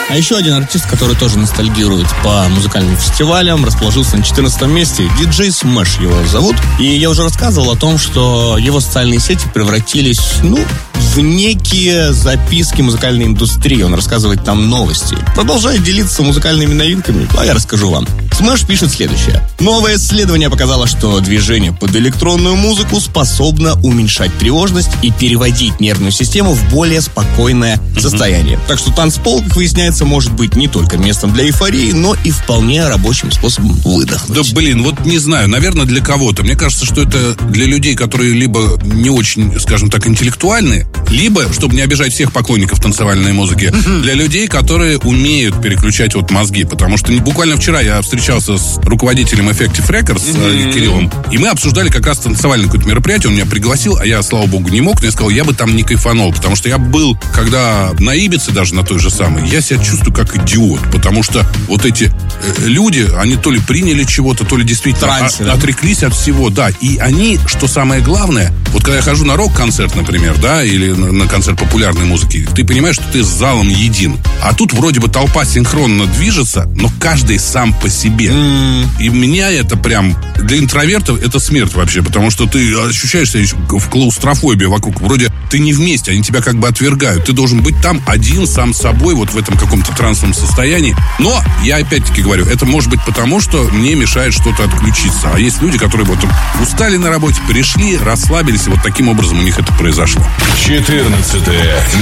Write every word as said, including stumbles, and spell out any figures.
А еще один артист, который тоже ностальгирует по музыкальным фестивалям, расположился на четырнадцатом месте. диджей Smash его зовут. И я уже рассказывал о том, что его социальные сети превратились, ну, в некие записки музыкальной индустрии. Он рассказывает там новости. Продолжает делиться музыкальными новинками, а я расскажу вам. Smash пишет следующее. Новое исследование показало, что движение под электронную музыку способно уменьшать тревожность и переводить нервную систему в более спокойное mm-hmm. состояние. Так что танцпол, как выясняется, может быть не только местом для эйфории, но и вполне рабочим способом выдохнуть. Да, блин, вот не знаю, наверное, для кого-то. Мне кажется, что это для людей, которые либо не очень, скажем так, интеллектуальные, либо, чтобы не обижать всех поклонников танцевальной музыки, mm-hmm. для людей, которые умеют переключать вот мозги. Потому что буквально вчера я встречался с руководителем Effective Records, mm-hmm. Кириллом, и мы обсуждали как раз танцевальное какое-то мероприятие. Он меня пригласил, а я, слава богу, не мог. Но я сказал, я бы там не кайфанул, потому что я был, когда на Ибице, даже на той же самой, я себя чувствую как идиот, потому что вот эти э, люди, они то ли приняли чего-то, то ли действительно Трансе, от, да? отреклись от всего, да. И они, что самое главное, вот когда я хожу на рок-концерт, например, да, или на, на концерт популярной музыки, ты понимаешь, что ты с залом един. А тут вроде бы толпа синхронно движется, но каждый сам по себе. Mm. И меня это прям, для интровертов это смерть вообще, потому что ты ощущаешь себя в клаустрофобии вокруг. Вроде ты не вместе, они тебя как бы отвергают. Ты должен быть там один, сам собой, вот в этом каком-то трансовом состоянии. Но, я опять-таки говорю, это может быть потому, что мне мешает что-то отключиться. А есть люди, которые вот устали на работе, пришли, расслабились, и вот таким образом у них это произошло. четырнадцатое